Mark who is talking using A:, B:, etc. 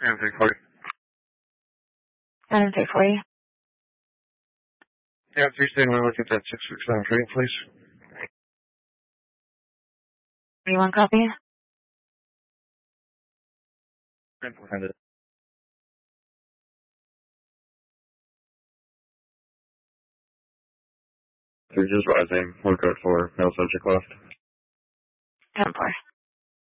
A: And 340.
B: And 340.
A: Yeah, 3 we look at that 667 trading, please.
B: 31 copy.
A: And 400. Three just rising. One code 4. No subject left.
B: 10-4.